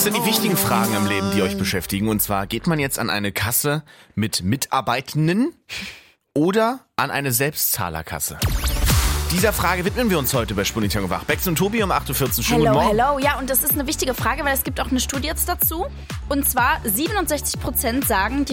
sind die wichtigen Fragen im Leben, die euch beschäftigen. Und zwar, geht man jetzt an eine Kasse mit Mitarbeitenden oder an eine Selbstzahlerkasse? Dieser Frage widmen wir uns heute bei Spunition wach. Bex und Tobi um 8.14 Uhr. Schönen guten Morgen. Hello. Ja, und das ist eine wichtige Frage, weil es gibt auch eine Studie jetzt dazu. Und zwar 67% sagen, die